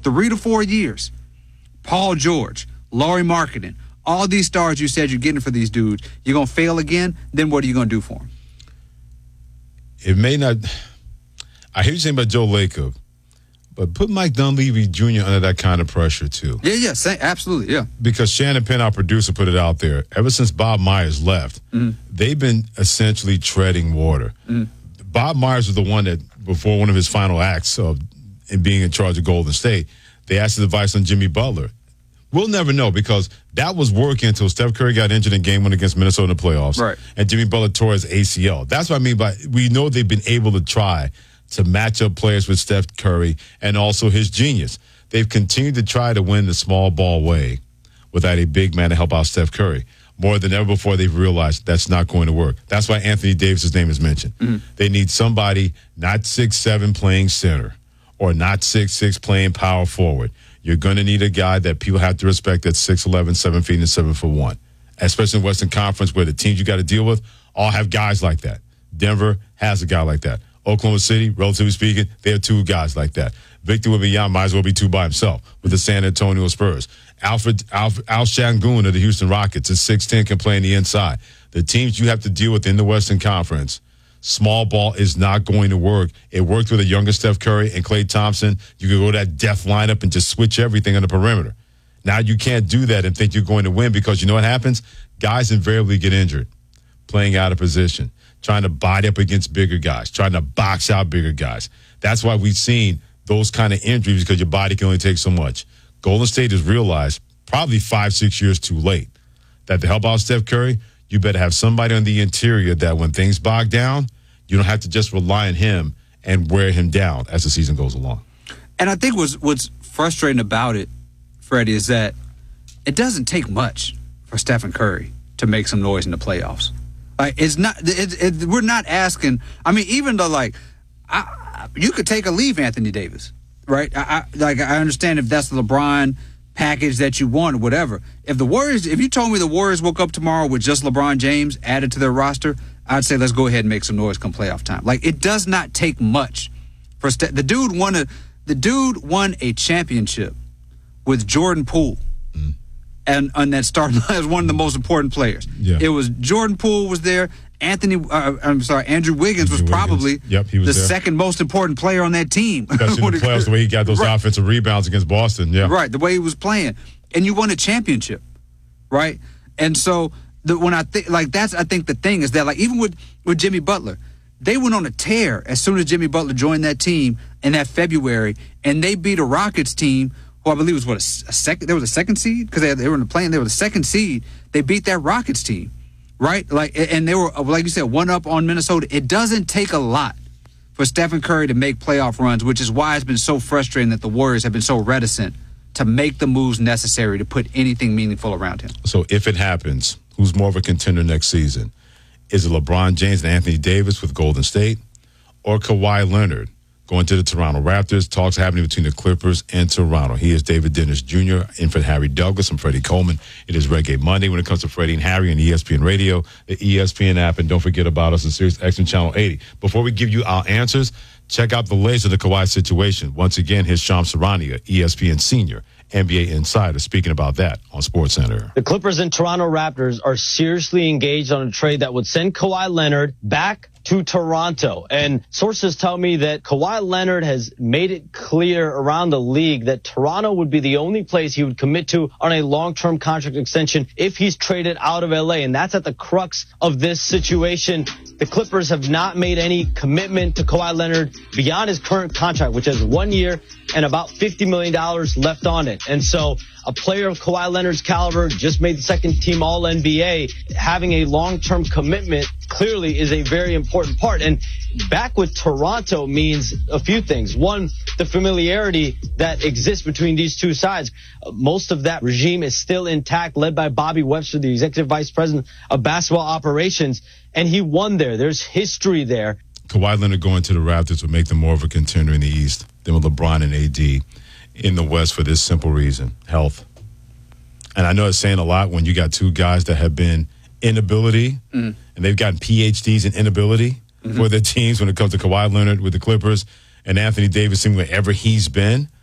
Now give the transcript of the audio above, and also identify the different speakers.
Speaker 1: 3 to 4 years, Paul George, Lauri Markkanen, all these stars you said you're getting for these dudes, you're going to fail again, then what are you going to do for them?
Speaker 2: It may not – I hear you saying about Joe Lacob, but put Mike Dunleavy Jr. under that kind of pressure too.
Speaker 1: Yeah, absolutely, yeah.
Speaker 2: Because Shannon Penn, our producer, put it out there. Ever since Bob Myers left, they've been essentially treading water. Bob Myers was the one that, before one of his final acts of in being in charge of Golden State, they asked his advice on Jimmy Butler. We'll never know because that was working until Steph Curry got injured in Game 1 against Minnesota in the playoffs.
Speaker 1: Right.
Speaker 2: And Jimmy Butler tore his ACL. That's what I mean by we know they've been able to try to match up players with Steph Curry and also his genius. They've continued to try to win the small ball way without a big man to help out Steph Curry. More than ever before, they've realized that's not going to work. That's why Anthony Davis' name is mentioned. They need somebody not 6'7" playing center or not 6'6" playing power forward. You're going to need a guy that people have to respect that's 6'11", 7 feet, and 7'1", especially in Western Conference where the teams you got to deal with all have guys like that. Denver has a guy like that. Oklahoma City, relatively speaking, they have 2 guys like that. Victor Wembanyama might as well be 2 by himself with the San Antonio Spurs. Al Shangun of the Houston Rockets is 6'10", can play on the inside. The teams you have to deal with in the Western Conference, small ball is not going to work. It worked with a younger Steph Curry and Klay Thompson. You could go to that death lineup and just switch everything on the perimeter. Now you can't do that and think you're going to win because you know what happens? Guys invariably get injured playing out of position, trying to body up against bigger guys, trying to box out bigger guys. That's why we've seen those kind of injuries because your body can only take so much. Golden State has realized probably 5-6 years too late that to help out Steph Curry, you better have somebody on the interior that when things bog down, you don't have to just rely on him and wear him down as the season goes along.
Speaker 1: And I think what's frustrating about it, Freddie, is that it doesn't take much for Stephen Curry to make some noise in the playoffs. Like it's not. We're not asking. I mean, even though you could take or leave Anthony Davis, right? I understand if that's the LeBron package that you want or whatever. If you told me the Warriors woke up tomorrow with just LeBron James added to their roster, I'd say let's go ahead and make some noise come playoff time. Like it does not take much for the dude won a championship with Jordan Poole. And on that starting line as one of the most important players. Yeah. It was Jordan Poole was there. Andrew Wiggins was probably the second most important player on that team.
Speaker 2: Especially in the playoffs, the way he got those offensive rebounds against Boston. Yeah,
Speaker 1: right. The way he was playing, and you won a championship, right? And so I think the thing is that even with Jimmy Butler, they went on a tear as soon as Jimmy Butler joined that team in that February, and they beat a Rockets team. Who I believe was a second. There was a second seed because they were in the play, and they were the second seed. They beat that Rockets team, right? And they were, like you said, one up on Minnesota. It doesn't take a lot for Stephen Curry to make playoff runs, which is why it's been so frustrating that the Warriors have been so reticent to make the moves necessary to put anything meaningful around him.
Speaker 2: So if it happens, who's more of a contender next season? Is it LeBron James and Anthony Davis with Golden State, or Kawhi Leonard going to the Toronto Raptors? Talks happening between the Clippers and Toronto. He is David Dennis Jr. in for Harry Douglas. I'm Freddie Coleman. It is Reggae Monday when it comes to Freddie and Harry on ESPN Radio, the ESPN app, and don't forget about us on Sirius XM Channel 80. Before we give you our answers, check out the latest of the Kawhi situation. Once again, here's Shams Charania, ESPN senior NBA insider, speaking about that on SportsCenter.
Speaker 3: The Clippers and Toronto Raptors are seriously engaged on a trade that would send Kawhi Leonard back to Toronto. And sources tell me that Kawhi Leonard has made it clear around the league that Toronto would be the only place he would commit to on a long-term contract extension if he's traded out of LA. And that's at the crux of this situation. The Clippers have not made any commitment to Kawhi Leonard beyond his current contract, which has 1 year and about $50 million left on it. And so a player of Kawhi Leonard's caliber, just made the second team All-NBA, having a long-term commitment clearly is a very important part. And back with Toronto means a few things. One, the familiarity that exists between these two sides. Most of that regime is still intact, led by Bobby Webster, the executive vice president of basketball operations. And he won there. There's history there.
Speaker 2: Kawhi Leonard going to the Raptors would make them more of a contender in the East than with LeBron and AD in the West for this simple reason: health. And I know it's saying a lot when you got two guys that have been inability, and they've gotten PhDs in inability for their teams when it comes to Kawhi Leonard with the Clippers and Anthony Davis wherever he's been.